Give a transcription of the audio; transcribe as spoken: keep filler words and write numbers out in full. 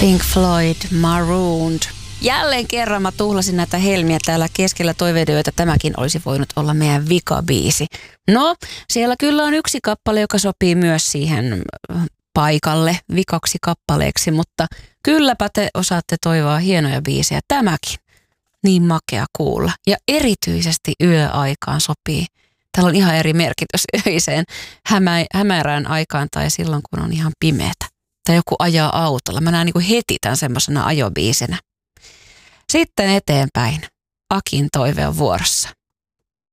Pink Floyd, Marooned. Jälleen kerran mä tuhlasin näitä helmiä täällä keskellä toiveiden, että tämäkin olisi voinut olla meidän vikabiisi. No, siellä kyllä on yksi kappale, joka sopii myös siihen paikalle vikaksi kappaleeksi, mutta kylläpä te osaatte toivoa hienoja biisejä. Tämäkin niin makea kuulla ja erityisesti yöaikaan sopii. Täällä on ihan eri merkitys öiseen hämä, hämärään aikaan tai silloin, kun on ihan pimeätä. Tai joku ajaa autolla. Mä näen niin kuin heti tämän semmoisena ajobiisinä. Sitten eteenpäin. Akin toive on vuorossa.